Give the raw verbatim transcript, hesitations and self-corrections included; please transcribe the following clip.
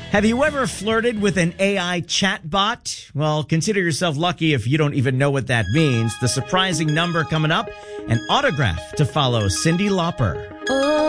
Have you ever flirted with an A I chatbot? Well, consider yourself lucky if you don't even know what that means. The surprising number coming up, an autograph to follow. Cyndi Lauper. Oh.